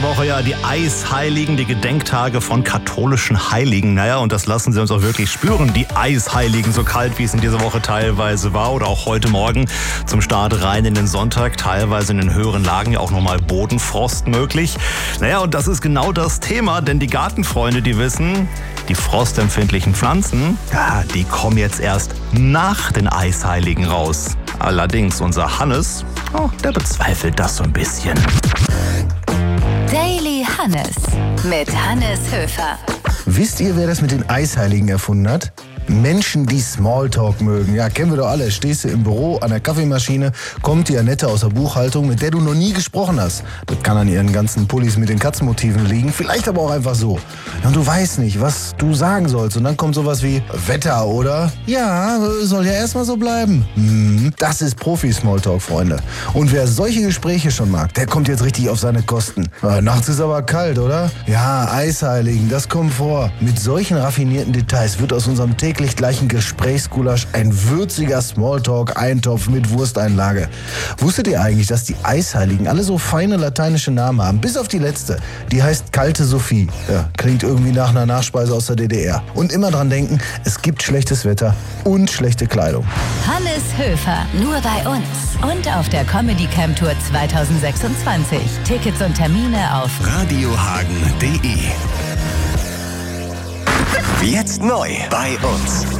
dieser Woche ja die Eisheiligen, die Gedenktage von katholischen Heiligen. Naja, und das lassen sie uns auch wirklich spüren, die Eisheiligen, so kalt wie es in dieser Woche teilweise war oder auch heute Morgen zum Start rein in den Sonntag, teilweise in den höheren Lagen ja auch nochmal Bodenfrost möglich. Naja, und das ist genau das Thema, denn die Gartenfreunde, die wissen, die frostempfindlichen Pflanzen, ja, die kommen jetzt erst nach den Eisheiligen raus. Allerdings unser Hannes, der bezweifelt das so ein bisschen. Daily Hannes mit Hannes Höfer. Wisst ihr, wer das mit den Eisheiligen erfunden hat? Menschen, die Smalltalk mögen. Ja, kennen wir doch alle. Stehst du im Büro an der Kaffeemaschine, kommt die Annette aus der Buchhaltung, mit der du noch nie gesprochen hast. Das kann an ihren ganzen Pullis mit den Katzenmotiven liegen, vielleicht aber auch einfach so. Ja, und du weißt nicht, was du sagen sollst. Und dann kommt sowas wie Wetter, oder? Ja, soll ja erstmal so bleiben. Das ist Profi-Smalltalk, Freunde. Und wer solche Gespräche schon mag, der kommt jetzt richtig auf seine Kosten. Nachts ist aber kalt, oder? Ja, Eisheiligen, das kommt vor. Mit solchen raffinierten Details wird aus unserem täglich gleichen Gesprächsgulasch ein würziger Smalltalk-Eintopf mit Wursteinlage. Wusstet ihr eigentlich, dass die Eisheiligen alle so feine lateinische Namen haben? Bis auf die letzte. Die heißt Kalte Sophie. Ja, klingt irgendwie nach einer Nachspeise aus der DDR. Und immer dran denken, es gibt schlechtes Wetter und schlechte Kleidung. Hannes Höfer, nur bei uns. Und auf der Comedy Camp Tour 2026. Tickets und Termine auf radiohagen.de. Jetzt neu bei uns.